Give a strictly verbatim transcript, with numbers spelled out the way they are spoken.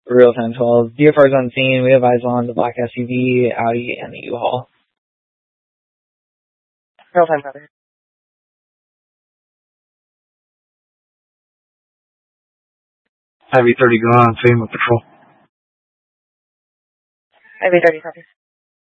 Real time twelve. D F R's on scene. We have eyes on the black S U V, Audi, and the U-Haul. Real time cover. I V thirty going on scene with patrol. I V thirty copies.